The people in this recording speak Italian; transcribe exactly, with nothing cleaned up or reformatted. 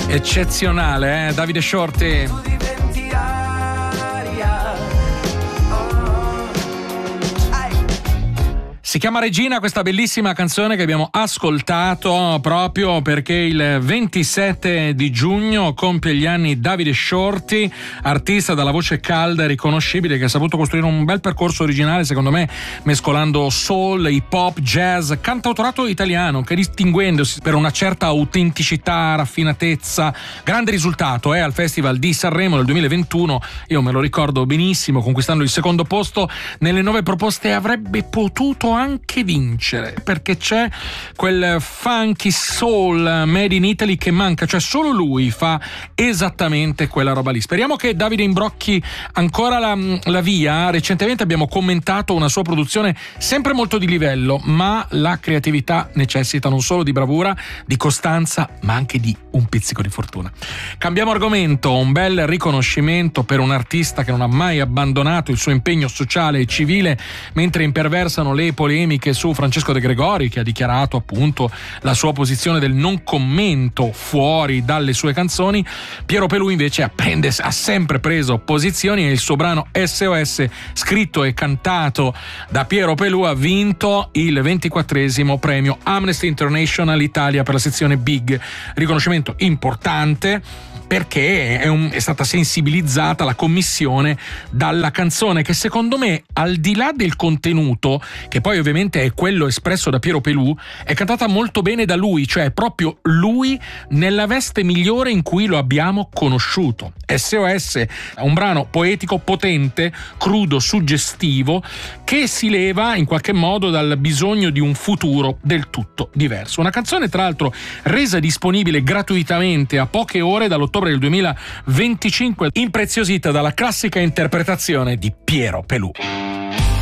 Eccezionale, eh? Davide Shorty. Si chiama Regina questa bellissima canzone che abbiamo ascoltato proprio perché il ventisette di giugno compie gli anni Davide Shorty, artista dalla voce calda e riconoscibile che ha saputo costruire un bel percorso originale, secondo me, mescolando soul, hip hop, jazz, cantautorato italiano che, distinguendosi per una certa autenticità, raffinatezza, grande risultato eh, al Festival di Sanremo del duemilaventuno. Io me lo ricordo benissimo, conquistando il secondo posto nelle nove proposte. Avrebbe potuto anche vincere perché c'è quel funky soul made in Italy che manca, cioè solo lui fa esattamente quella roba lì. Speriamo che Davide imbrocchi ancora la, la via. Recentemente abbiamo commentato una sua produzione sempre molto di livello, ma la creatività necessita non solo di bravura, di costanza, ma anche di un pizzico di fortuna. Cambiamo argomento. Un bel riconoscimento per un artista che non ha mai abbandonato il suo impegno sociale e civile mentre imperversano le polemiche su Francesco De Gregori, che ha dichiarato appunto la sua posizione del non commento fuori dalle sue canzoni. Piero Pelù invece apprende, ha sempre preso posizioni e il suo brano S O S, scritto e cantato da Piero Pelù, ha vinto il ventiquattresimo premio Amnesty International Italia per la sezione Big. Riconoscimento importante perché è, un, è stata sensibilizzata la commissione dalla canzone che, secondo me, al di là del contenuto, che poi ovviamente è quello espresso da Piero Pelù, è cantata molto bene da lui, cioè è proprio lui nella veste migliore in cui lo abbiamo conosciuto. S O S è un brano poetico, potente, crudo, suggestivo, che si leva in qualche modo dal bisogno di un futuro del tutto diverso. Una canzone, tra l'altro, resa disponibile gratuitamente a poche ore dall'ottobre del duemilaventicinque, impreziosita dalla classica interpretazione di Piero Pelù.